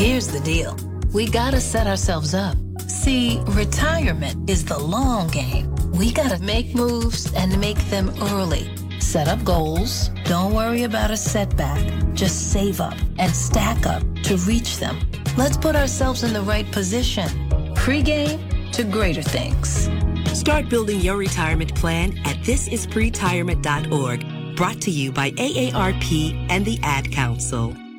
Here's the deal. We gotta set ourselves up. See, retirement is the long game. We gotta make moves and make them early. Set up goals. Don't worry about a setback. Just save up and stack up to reach them. Let's put ourselves in the right position. Pre-game to greater things. Start building your retirement plan at thisispretirement.org. Brought to you by AARP and the Ad Council.